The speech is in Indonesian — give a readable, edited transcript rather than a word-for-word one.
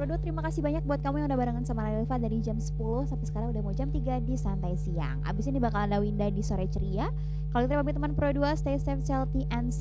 Pro 2, terima kasih banyak buat kamu yang udah barengan sama Lelva dari jam 10 sampai sekarang udah mau jam 3 di Santai Siang. Abis ini bakal ada Winda di Sore Ceria. Kalau kita pamit teman Pro 2, stay safe, healthy, and